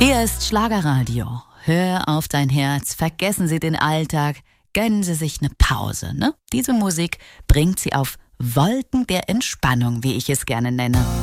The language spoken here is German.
Hier ist Schlagerradio. Hör auf dein Herz, vergessen Sie den Alltag, gönnen Sie sich eine Pause. Ne? Diese Musik bringt Sie auf Wolken der Entspannung, wie ich es gerne nenne.